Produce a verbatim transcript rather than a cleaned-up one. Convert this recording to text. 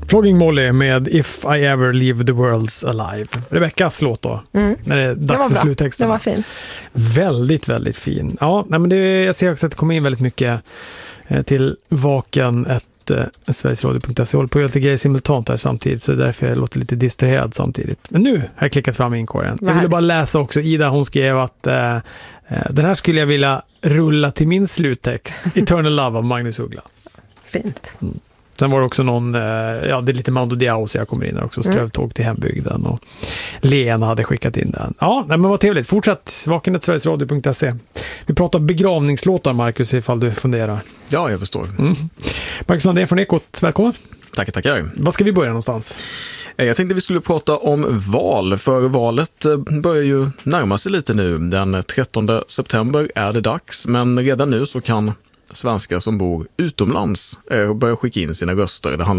Flogging Molly med If I Ever Leave the Worlds Alive. Rebeckas låt då, mm. när det är dags för sluttexten. Det var fin. Väldigt, väldigt fin. Ja, nej, men det, jag ser också att det kommer in väldigt mycket eh, till vaken ett eh, sverigesradio punkt se. Jag håller på att göra lite grejer simultant här samtidigt, så därför jag låter lite distraherad samtidigt. Men nu har jag klickat fram i inkorgen. Jag ville bara läsa också, Ida hon skrev att eh, den här skulle jag vilja rulla till min sluttext. Eternal Love av Magnus Uggla. Fint. Mm. Sen var det också någon, ja det är lite Mando Diao så jag kommer in där också, strövtåg till hembygden och Lena hade skickat in den. Ja, nej, men vad trevligt. Fortsätt, vakenet sverigesradio punkt se. Vi pratar begravningslåtar, Marcus, ifall du funderar. Ja, jag förstår. Mm. Marcus Landén från Ekot, välkommen. Tackar, tackar. Vad ska vi börja någonstans? Jag tänkte vi skulle prata om val, för valet börjar ju närma sig lite nu. Den trettonde september är det dags, men redan nu så kan svenskar som bor utomlands börjar skicka in sina röster. Det handlar